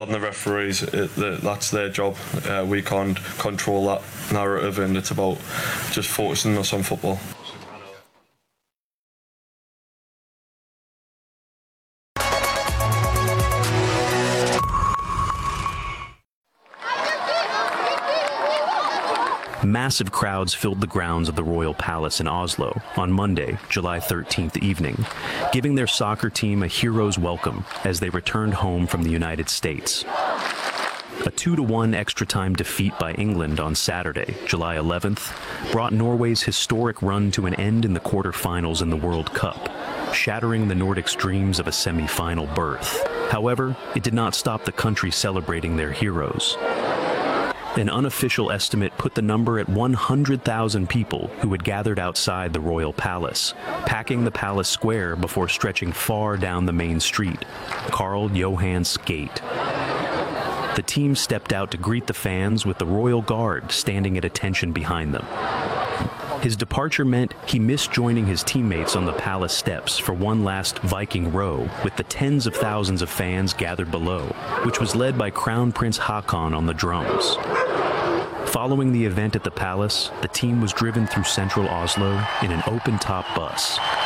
on the referees. That's their job. We can't control that narrative, and it's about just focusing us on football. Massive crowds filled the grounds of the Royal Palace in Oslo on Monday, July 13th evening, giving their soccer team a hero's welcome as they returned home from the United States. A 2-1 extra-time defeat by England on Saturday, July 11th, brought Norway's historic run to an end in the quarter-finals in the World Cup, shattering the Nordics' dreams of a semi-final berth. However, it did not stop the country celebrating their heroes. An unofficial estimate put the number at 100,000 people who had gathered outside the Royal Palace, packing the palace square before stretching far down the main street, Karl Johans Gate. The team stepped out to greet the fans with the Royal Guard standing at attention behind them. His departure meant he missed joining his teammates on the palace steps for one last Viking row with the tens of thousands of fans gathered below, which was led by Crown Prince Haakon on the drums. Following the event at the palace, the team was driven through central Oslo in an open-top bus,